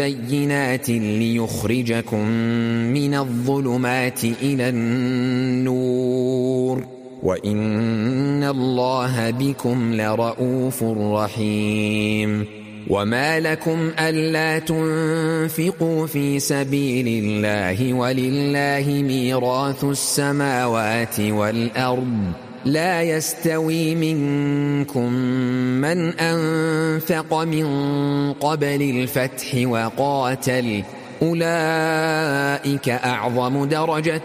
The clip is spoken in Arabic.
بينات ليخرجكم من الظلمات إلى النور وإن الله بكم لرؤوف رحيم. وما لكم ألا تنفقوا في سبيل الله ولله ميراث السماوات والأرض لا يستوي منكم من أنفق من قبل الفتح وقاتل أولئك أعظم درجة